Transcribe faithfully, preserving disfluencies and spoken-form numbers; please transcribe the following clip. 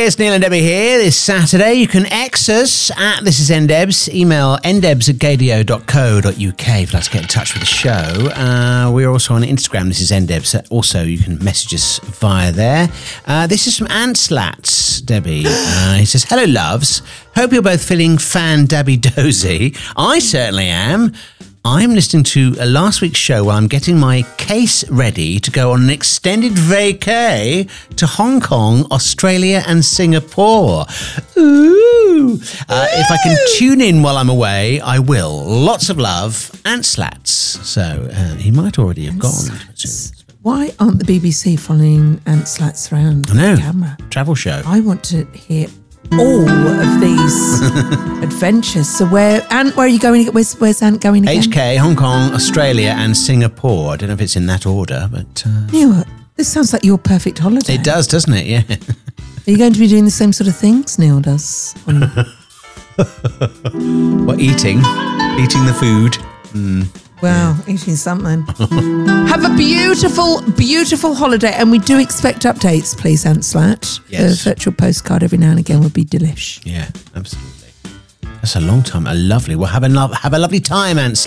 Hey, it's Neil and Debbie here. This Saturday, you can X us at This Is Ndebs. Email ndebs at gadio dot co dot uk if you'd like to get in touch with the show. Uh, we're also on Instagram, This Is Ndebs. Also, you can message us via there. Uh, this is from Antslats, Debbie. Uh, he says, hello, loves. Hope you're both feeling fan-dabby-dozy. I certainly am. I'm listening to uh, last week's show while I'm getting my case ready to go on an extended vacay to Hong Kong, Australia and Singapore. Ooh! Uh, if I can tune in while I'm away, I will. Lots of love, Antslats. So uh, he might already have gone. Why aren't the B B C following Antslats around I know. the camera? Travel show. I want to hear all of these adventures. So where, Ant, where are you going? Where's, where's Ant going again? H K, Hong Kong, Australia and Singapore. I don't know if it's in that order, but... Uh, Neil, this sounds like your perfect holiday. it does, doesn't it? Yeah. Are you going to be doing the same sort of things Neil does? On... What, eating? Eating the food? Mm. Wow, eating something. Have a beautiful, beautiful holiday. And we do expect updates, please, Antslat. Yes. A virtual postcard every now and again would be delish. Yeah, absolutely. That's a long time. A lovely. Well, have a, lo- have a lovely time, Ants.